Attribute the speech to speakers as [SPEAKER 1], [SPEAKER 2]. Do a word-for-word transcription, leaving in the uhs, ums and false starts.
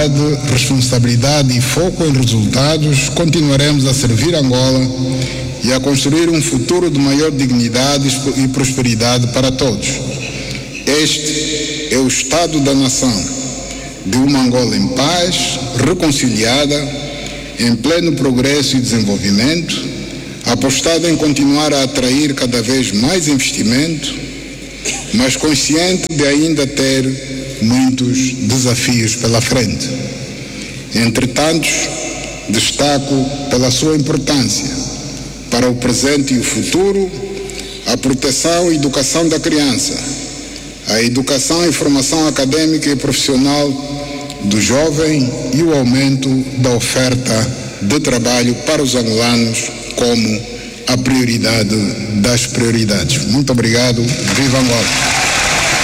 [SPEAKER 1] humildade, responsabilidade e foco em resultados, continuaremos a servir Angola e a construir um futuro de maior dignidade e prosperidade para todos. Este é o estado da nação, de uma Angola em paz, reconciliada, em pleno progresso e desenvolvimento, apostada em continuar a atrair cada vez mais investimento, mas consciente de ainda ter muitos desafios pela frente. Entretanto, destaco pela sua importância para o presente e o futuro a proteção e educação da criança, a educação e formação acadêmica e profissional do jovem e o aumento da oferta de trabalho para os angolanos como a prioridade das prioridades. Muito obrigado. Viva Angola!